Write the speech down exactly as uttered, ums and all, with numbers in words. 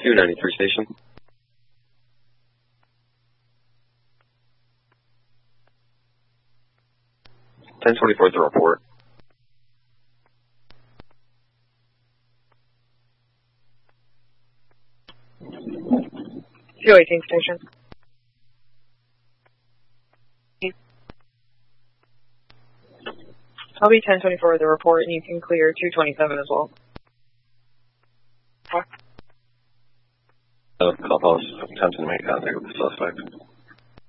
two ninety-three station. ten twenty-four is the report. two eighteen station. I'll be ten twenty-four with the report, and you can clear two twenty-seven as well. Uh, Clubhouse attempting to make contact with the suspect.